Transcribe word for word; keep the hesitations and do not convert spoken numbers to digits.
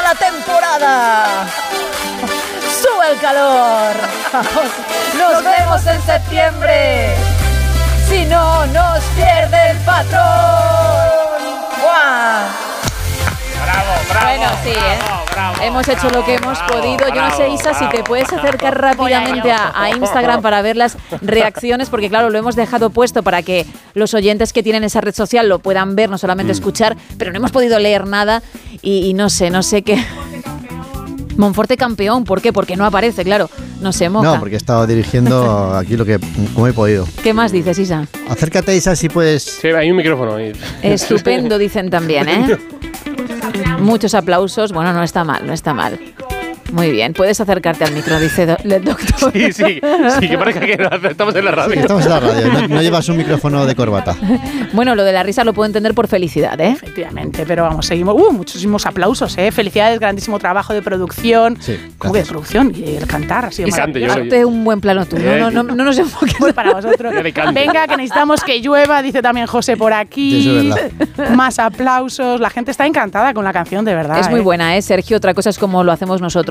la temporada. Sube el calor. Nos vemos en septiembre. Si no nos pierde el patrón. ¡Guau! Bravo, bravo. Bueno, sí, bravo, ¿eh? bravo, Hemos hecho bravo, lo que hemos bravo, podido. Yo no sé, Isa, bravo, si te puedes bravo. acercar rápidamente a, a Instagram para ver las reacciones, porque claro, lo hemos dejado puesto para que los oyentes que tienen esa red social lo puedan ver, no solamente Mm. escuchar, pero no hemos podido leer nada y, y no sé, no sé qué. Monforte campeón, ¿por qué? Porque no aparece, claro. No sé, Moja. No, porque he estado dirigiendo aquí lo que como he podido. ¿Qué más dices, Isa? Acércate, Isa, si puedes. Sí, hay un micrófono ahí. Estupendo, dicen también, ¿eh? Muchos aplausos. Bueno, no está mal, no está mal. Muy bien, puedes acercarte al micro, dice do- el doctor. Sí, sí, sí, que parezca que estamos en la radio. Estamos en la radio, no, no llevas un micrófono de corbata. Bueno, lo de la risa lo puedo entender por felicidad, ¿eh? Efectivamente, pero vamos, seguimos. Uh, muchísimos aplausos, ¿eh? Felicidades, grandísimo trabajo de producción. Sí, ¿Cómo que de gracias. producción? Y el cantar, así Y cante, yo- Hazte un buen plano tú, no, no, no, no nos enfoques. Muy para vosotros. Ya le canto. Venga, que necesitamos que llueva, dice también José por aquí. Eso es verdad. Más aplausos. La gente está encantada con la canción, de verdad. Es muy ¿eh? buena, ¿eh, Sergio? Otra cosa es como lo hacemos nosotros.